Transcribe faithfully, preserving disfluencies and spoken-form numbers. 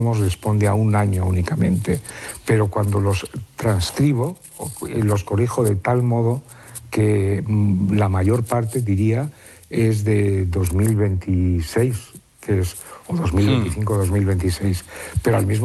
responde a un año únicamente, pero cuando los transcribo, los corrijo de tal modo que la mayor parte, diría, es de dos mil veintiséis, que es, o dos mil veinticinco o dos mil veintiséis, pero al mismo